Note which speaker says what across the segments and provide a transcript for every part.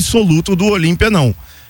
Speaker 1: absoluto do Olímpia, não.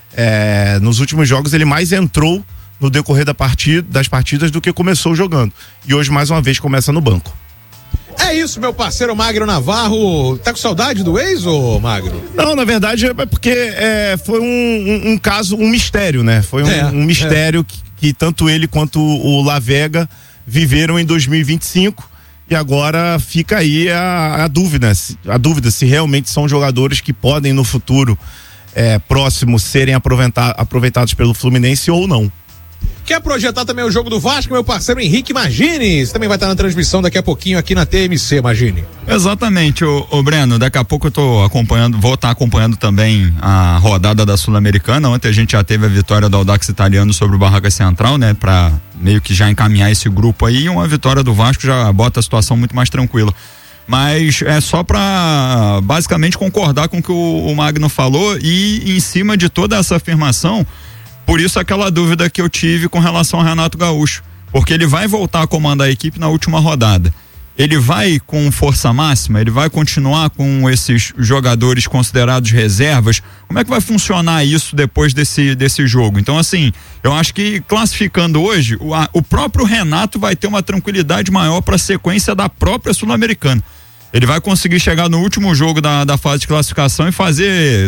Speaker 1: Nos últimos jogos ele mais entrou no decorrer das partidas do que começou jogando. E hoje, mais uma vez, começa no banco.
Speaker 2: É isso, meu parceiro Magno Navarro. Tá com saudade do ex, ô Magno?
Speaker 1: Não, na verdade é porque foi um caso, um mistério, né? Foi um mistério que tanto ele quanto o La Vega viveram em 2025. E agora fica aí a dúvida se realmente são jogadores que podem no futuro próximo serem aproveitados pelo Fluminense ou não.
Speaker 2: Quer projetar também o jogo do Vasco, meu parceiro Henrique Magini? Você também vai estar na transmissão daqui a pouquinho aqui na TMC, Magini.
Speaker 3: Exatamente, o Breno, daqui a pouco eu vou estar acompanhando também a rodada da Sul-Americana. Ontem a gente já teve a vitória do Audax Italiano sobre o Barraca Central, né? Pra meio que já encaminhar esse grupo aí, e uma vitória do Vasco já bota a situação muito mais tranquila. Mas é só para basicamente concordar com o que o Magno falou e em cima de toda essa afirmação. Por isso aquela dúvida que eu tive com relação ao Renato Gaúcho, porque ele vai voltar a comandar a equipe na última rodada. Ele vai com força máxima? Ele vai continuar com esses jogadores considerados reservas? Como é que vai funcionar isso depois desse jogo? Então, assim, eu acho que classificando hoje, o próprio Renato vai ter uma tranquilidade maior para a sequência da própria Sul-Americana. Ele vai conseguir chegar no último jogo da fase de classificação e fazer,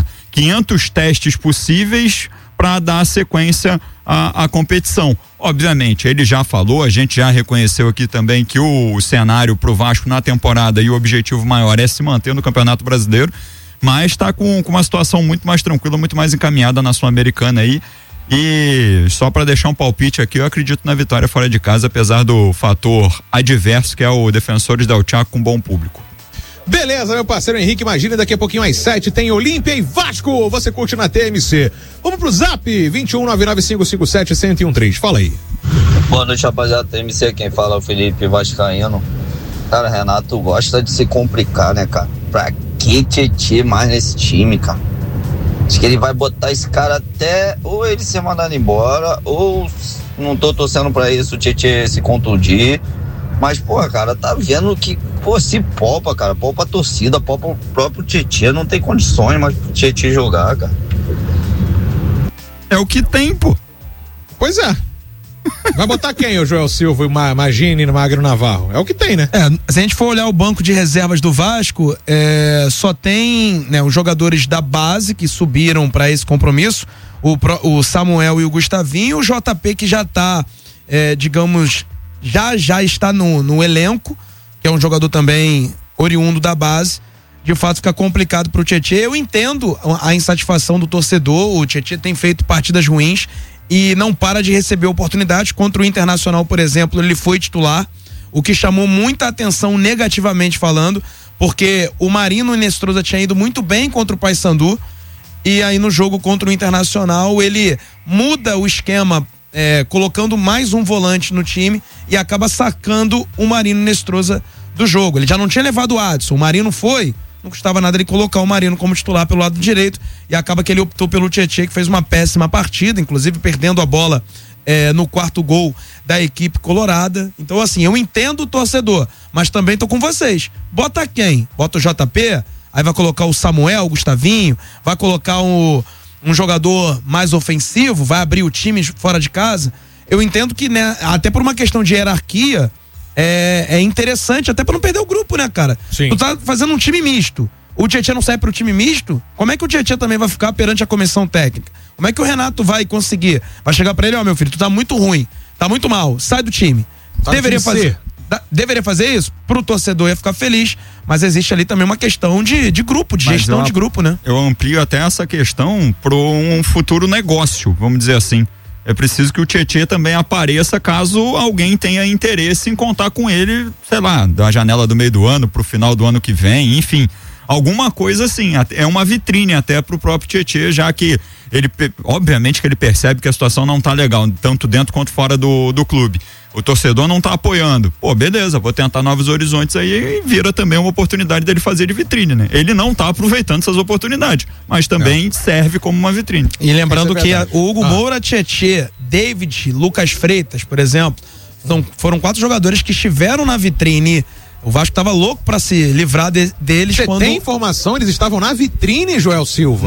Speaker 3: 500 testes possíveis para dar sequência à competição. Obviamente, ele já falou, a gente já reconheceu aqui também que o cenário pro Vasco na temporada e o objetivo maior é se manter no Campeonato Brasileiro, mas está com uma situação muito mais tranquila, muito mais encaminhada na Sul-Americana aí. E só para deixar um palpite aqui, eu acredito na vitória fora de casa, apesar do fator adverso que é o Defensores del Chaco com bom público.
Speaker 2: Beleza, meu parceiro Henrique, imagina, daqui a pouquinho às 7 tem Olímpia e Vasco, você curte na TMC. Vamos pro Zap, 2199557113, fala aí.
Speaker 4: Boa noite, rapaziada, TMC, quem fala é o Felipe Vascaíno. Cara, Renato gosta de se complicar, né, cara? Pra que Tietê mais nesse time, cara? Acho que ele vai botar esse cara até ou ele ser mandado embora, ou não tô torcendo pra isso, o Tietê se contundir. Mas, pô, cara, tá vendo que, se poupa, cara, poupa a torcida, poupa o próprio Tietê, não tem condições mais pro Tietê jogar, cara.
Speaker 3: É o que tem, pô.
Speaker 2: Pois é. Vai botar quem, o Joel Silva e o Magini no Magno Navarro? É o que tem, né?
Speaker 5: Se a gente for olhar o banco de reservas do Vasco, só tem, os jogadores da base que subiram para esse compromisso, o Samuel e o Gustavinho, o JP que já tá, já está no elenco, que é um jogador também oriundo da base. De fato fica complicado pro Tietê. Eu entendo a insatisfação do torcedor, o Tietê tem feito partidas ruins e não para de receber oportunidades. Contra o Internacional, por exemplo, ele foi titular, o que chamou muita atenção negativamente falando, porque o Marino Inestrosa tinha ido muito bem contra o Paysandu, e aí no jogo contra o Internacional ele muda o esquema, colocando mais um volante no time e acaba sacando o Marino Inestrosa do jogo. Ele já não tinha levado o Adson, o Marino foi, não custava nada ele colocar o Marino como titular pelo lado direito, e acaba que ele optou pelo Tietê, que fez uma péssima partida, inclusive perdendo a bola no quarto gol da equipe colorada. Então, assim, eu entendo o torcedor, mas também tô com vocês. Bota quem? Bota o JP, aí vai colocar o Samuel, o Gustavinho, vai colocar um jogador mais ofensivo, vai abrir o time fora de casa. Eu entendo que, até por uma questão de hierarquia, é interessante, até pra não perder o grupo, né, cara?
Speaker 2: Sim.
Speaker 5: Tu tá fazendo um time misto. O Tietê não sai pro time misto? Como é que o Tietê também vai ficar perante a comissão técnica? Como é que o Renato vai conseguir? Vai chegar pra ele, meu filho, tu tá muito ruim, tá muito mal, sai do time. Deveria fazer isso? Pro torcedor ia ficar feliz, mas existe ali também uma questão de grupo, de gestão de grupo, né?
Speaker 3: Eu amplio até essa questão para um futuro negócio, vamos dizer assim. É preciso que o Tietê também apareça caso alguém tenha interesse em contar com ele, da janela do meio do ano pro final do ano que vem, enfim. Alguma coisa assim, é uma vitrine até pro próprio Tietê, já que ele, obviamente que ele percebe que a situação não tá legal, tanto dentro quanto fora do clube. O torcedor não tá apoiando. Beleza, vou tentar novos horizontes aí, e vira também uma oportunidade dele fazer de vitrine, né? Ele não tá aproveitando essas oportunidades, mas também serve como uma vitrine.
Speaker 5: E lembrando que o Hugo Moura, Tietê, David, Lucas Freitas, por exemplo, foram 4 jogadores que estiveram na vitrine. O Vasco tava louco pra se livrar deles.
Speaker 2: Você tem informação? Eles estavam na vitrine, Joel Silva?